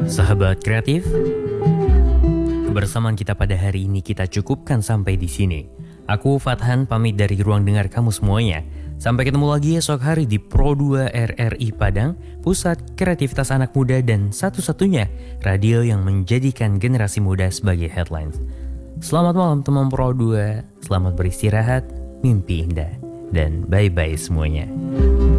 Sahabat kreatif, kebersamaan kita pada hari ini kita cukupkan sampai di sini. Aku Fathan pamit dari ruang dengar kamu semuanya. Sampai ketemu lagi esok hari di Pro 2 RRI Padang, pusat kreativitas anak muda dan satu-satunya radio yang menjadikan generasi muda sebagai headlines. Selamat malam teman Pro 2, selamat beristirahat, mimpi indah, dan bye-bye semuanya.